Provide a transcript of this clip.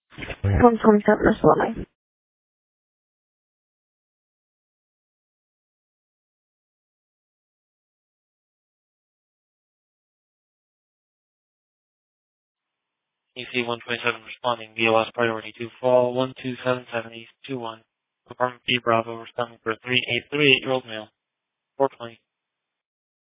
127 responding. EC 127 responding. VOS priority to fall 1277 East 21. Apartment B Bravo responding for 3838-year-old male. 420.